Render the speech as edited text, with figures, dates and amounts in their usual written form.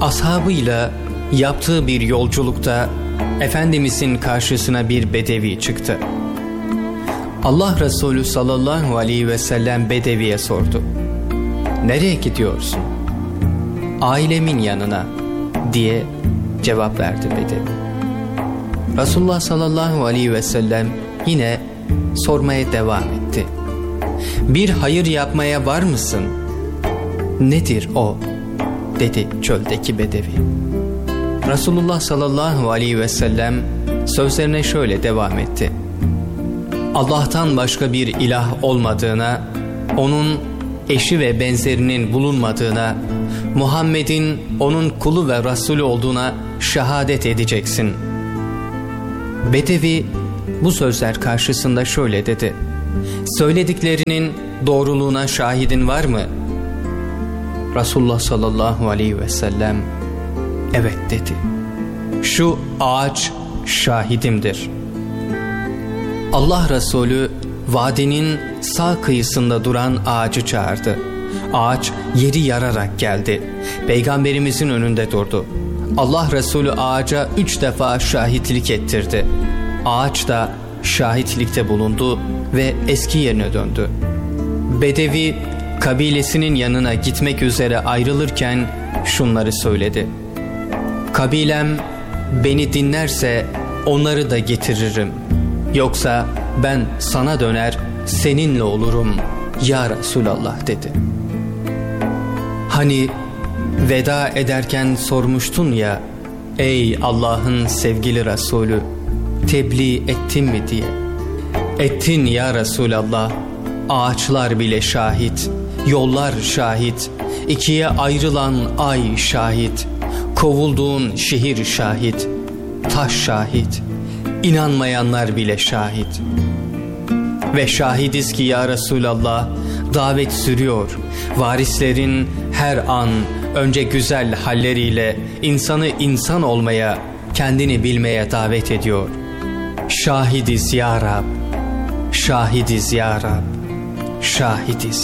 Ashabıyla yaptığı bir yolculukta Efendimizin karşısına bir bedevi çıktı. Allah Resulü sallallahu aleyhi ve sellem bedeviye sordu. "Nereye gidiyorsun?" "Ailemin yanına," diye cevap verdi bedevi. Resulullah sallallahu aleyhi ve sellem yine sormaya devam etti. "Bir hayır yapmaya var mısın?" "Nedir o?" dedi çöldeki bedevi. Resulullah sallallahu aleyhi ve sellem sözlerine şöyle devam etti. "Allah'tan başka bir ilah olmadığına, onun eşi ve benzerinin bulunmadığına, Muhammed'in onun kulu ve Resulü olduğuna şehadet edeceksin." Bedevi bu sözler karşısında şöyle dedi. "Söylediklerinin doğruluğuna şahidin var mı?" Resulullah sallallahu aleyhi ve sellem "Evet," dedi. "Şu ağaç şahidimdir." Allah Resulü vadinin sağ kıyısında duran ağacı çağırdı. Ağaç yeri yararak geldi. Peygamberimizin önünde durdu. Allah Resulü ağaca 3 defa şahitlik ettirdi. Ağaç da şahitlikte bulundu ve eski yerine döndü. Bedevi kabilesinin yanına gitmek üzere ayrılırken şunları söyledi. "Kabilem beni dinlerse onları da getiririm. Yoksa ben sana döner seninle olurum ya Resulallah," dedi. "Hani veda ederken sormuştun ya, ey Allah'ın sevgili Resulü, tebliğ ettin mi diye. Ettin ya Resulallah, ağaçlar bile şahit, yollar şahit, ikiye ayrılan ay şahit, kovulduğun şehir şahit, taş şahit, inanmayanlar bile şahit. Ve şahidiz ki ya Resulallah, davet sürüyor, varislerin her an önce güzel halleriyle insanı insan olmaya, kendini bilmeye davet ediyor. Şahidiz ya Rab, şahidiz ya Rab, şahidiz."